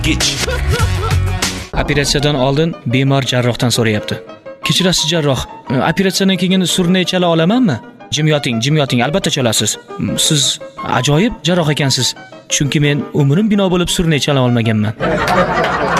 Kech. Operatsiyadan oldin bemor jarrohdan so'rayapti. Kechirasiz jarroh, operatsiyadan keyin surnay chala olamanmi? Jim yoting, albatta chalasiz. Siz ajoyib jarroh ekansiz. Chunki men umrim bino bo'lib surnay chala olmaganman.